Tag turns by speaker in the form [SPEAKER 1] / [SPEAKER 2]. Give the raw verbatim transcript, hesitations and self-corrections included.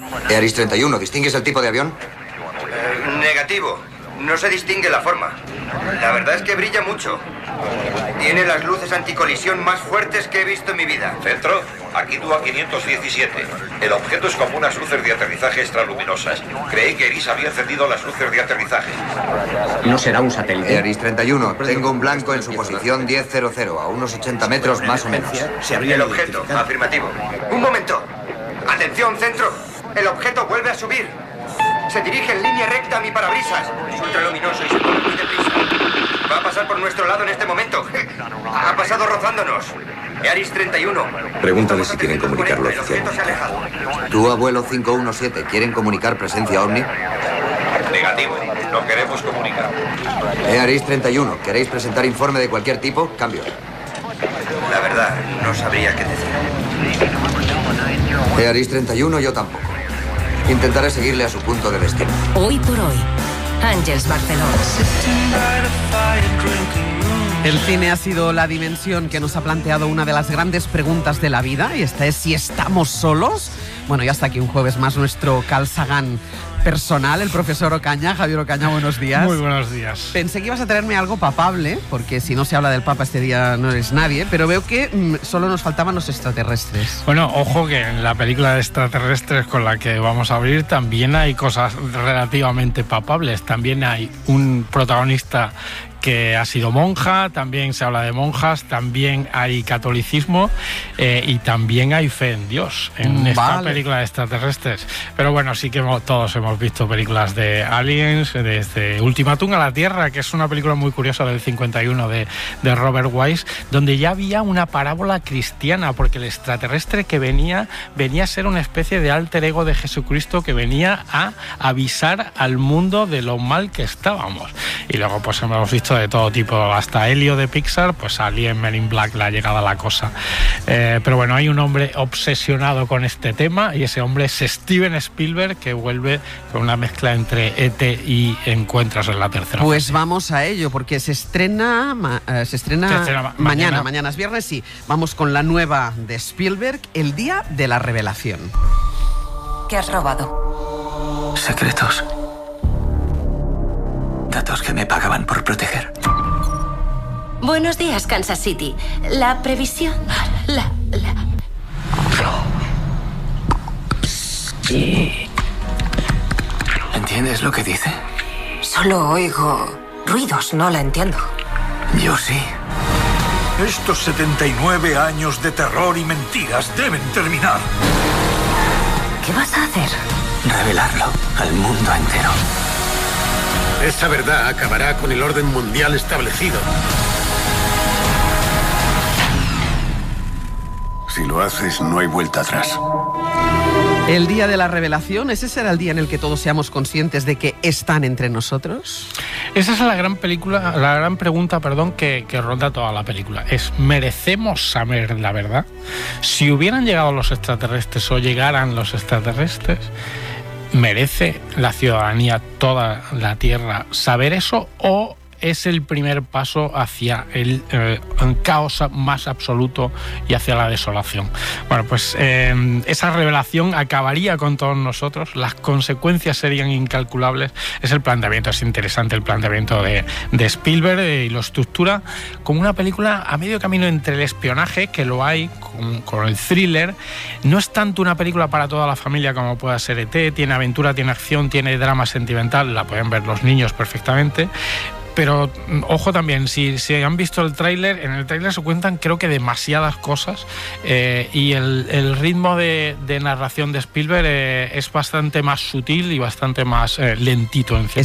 [SPEAKER 1] Earis treinta y uno, ¿distingues el tipo de avión?
[SPEAKER 2] Eh, negativo. No se distingue la forma. La verdad es que brilla mucho. Tiene las luces anticolisión más fuertes que he visto en mi vida.
[SPEAKER 3] Centro, aquí tú a quinientos diecisiete. El objeto es como unas luces de aterrizaje extraluminosas. Creí que Eris había encendido las luces de aterrizaje.
[SPEAKER 4] ¿No será un satélite?
[SPEAKER 1] Earis treinta y uno, tengo un blanco en su posición diez cero cero, a unos ochenta metros más o menos.
[SPEAKER 2] El objeto, afirmativo. Un momento. Atención, Centro. El objeto vuelve a subir. Se dirige en línea recta a mi parabrisas. Es ultraluminoso y se mueve muy deprisa. Va a pasar por nuestro lado en este momento. Ha pasado rozándonos. Earis treinta y uno.
[SPEAKER 5] Pregúntale si quieren comunicarlo
[SPEAKER 2] El objeto se ha alejado.
[SPEAKER 1] Tu abuelo cinco uno siete, ¿quieren comunicar presencia ovni?
[SPEAKER 3] Negativo, no queremos comunicar.
[SPEAKER 1] Earis treinta y uno, ¿queréis presentar informe de cualquier tipo? Cambio.
[SPEAKER 2] La verdad, no sabría qué decir.
[SPEAKER 1] Earis treinta y uno, yo tampoco. Intentaré seguirle a su punto de destino.
[SPEAKER 6] Hoy por hoy, Àngels Barcelona.
[SPEAKER 7] El cine ha sido la dimensión que nos ha planteado una de las grandes preguntas de la vida, y esta es si estamos solos. Bueno, ya está aquí un jueves más nuestro Carl Sagan personal, el profesor Ocaña. Javier Ocaña, buenos días.
[SPEAKER 8] Muy buenos días.
[SPEAKER 7] Pensé que ibas a traerme algo papable, porque si no se habla del Papa este día no eres nadie, pero veo que mmm, solo nos faltaban los extraterrestres.
[SPEAKER 8] Bueno, ojo que en la película de extraterrestres con la que vamos a abrir también hay cosas relativamente papables. También hay un protagonista que ha sido monja, también se habla de monjas, también hay catolicismo eh, y también hay fe en Dios en esta
[SPEAKER 7] vale.
[SPEAKER 8] película de extraterrestres. Pero bueno, sí que hemos, todos hemos visto películas de aliens, desde Ultimátum a la Tierra, que es una película muy curiosa del cincuenta y uno de, de Robert Wise, donde ya había una parábola cristiana, porque el extraterrestre que venía, venía a ser una especie de alter ego de Jesucristo que venía a avisar al mundo de lo mal que estábamos. Y luego pues hemos visto de todo tipo, hasta Helio de Pixar, pues Alien, Men in Black, la llegada a la cosa. Eh, pero bueno, hay un hombre obsesionado con este tema y ese hombre es Steven Spielberg, que vuelve con una mezcla entre E T y Encuentros en la tercera.
[SPEAKER 7] Pues
[SPEAKER 8] fase.
[SPEAKER 7] Vamos a ello, porque se estrena, ma, eh, se estrena,
[SPEAKER 8] se estrena ma-
[SPEAKER 7] mañana,
[SPEAKER 8] mañana,
[SPEAKER 7] mañana es viernes, sí. Vamos con la nueva de Spielberg, El día de la revelación.
[SPEAKER 6] ¿Qué has robado?
[SPEAKER 9] Secretos. Datos que me pagaban por proteger.
[SPEAKER 6] Buenos días, Kansas City. La previsión... La... la...
[SPEAKER 9] Sí. ¿Entiendes lo que dice?
[SPEAKER 6] Solo oigo ruidos, no la entiendo.
[SPEAKER 9] Yo sí.
[SPEAKER 10] Estos setenta y nueve años de terror y mentiras deben terminar.
[SPEAKER 6] ¿Qué vas a hacer?
[SPEAKER 9] Revelarlo al mundo entero.
[SPEAKER 11] Esa verdad acabará con el orden mundial establecido.
[SPEAKER 10] Si lo haces, no hay vuelta atrás.
[SPEAKER 7] El día de la revelación, ¿ese será el día en el que todos seamos conscientes de que están entre nosotros?
[SPEAKER 8] Esa es la gran película, la gran pregunta, perdón, que, que ronda toda la película. Es, ¿merecemos saber la verdad? Si hubieran llegado los extraterrestres o llegaran los extraterrestres, ¿merece la ciudadanía, toda la Tierra, saber eso o es el primer paso hacia el eh, caos más absoluto y hacia la desolación? Bueno, pues eh, esa revelación acabaría con todos nosotros, las consecuencias serían incalculables. Es el planteamiento, es interesante el planteamiento de, de Spielberg eh, y lo estructura como una película a medio camino entre el espionaje, que lo hay, con, con el thriller. No es tanto una película para toda la familia como pueda ser E T, tiene aventura, tiene acción, tiene drama sentimental, la pueden ver los niños perfectamente. Pero ojo también, si, si han visto el tráiler, en el tráiler se cuentan creo que demasiadas cosas eh, y el, el ritmo de, de narración de Spielberg eh, es bastante más sutil y bastante más eh, lentito en cierto.